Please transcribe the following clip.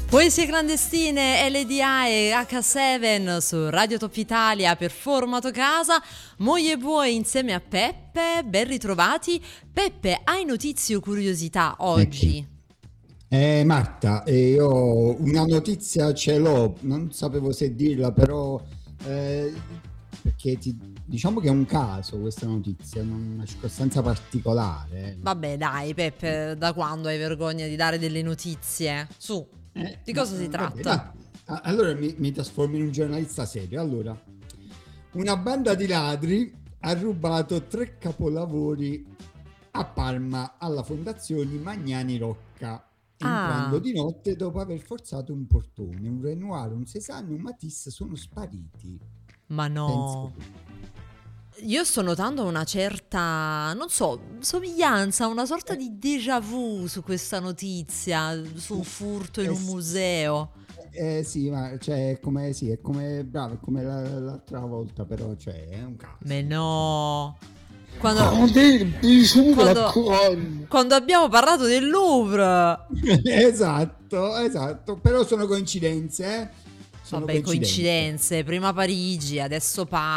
Poesie clandestine, LDA e H7 su Radio Top Italia per Formato Casa. Moglie e Buoi insieme a Peppe, ben ritrovati. Peppe, hai notizie o curiosità oggi? Ecco. Marta, io una notizia ce l'ho, non sapevo se dirla, però perché diciamo che è un caso questa notizia, una circostanza particolare. Vabbè, dai, Peppe, da quando hai vergogna di dare delle notizie? Su, di Ma cosa si vabbè, tratta? allora mi trasformo in un giornalista serio. Allora, una banda di ladri ha rubato 3 capolavori a Parma alla Fondazione Magnani Rocca, entrando Ah, di notte dopo aver forzato un portone. Un Renoir, un Cézanne e un Matisse sono spariti. ma Pensa no. tu. Io sto notando una certa, non so, somiglianza, una sorta Eh, di déjà vu su questa notizia, su un furto in un sì, museo. sì, ma cioè, è come, bravo, è come l'altra volta, però cioè, è un Ma caso, cioè. no. Quando, Ah, bisogna quando, raccogliere. quando abbiamo parlato del Louvre. Esatto, esatto, però sono coincidenze, eh? Sono Vabbè, coincidenze. coincidenze, prima Parigi, adesso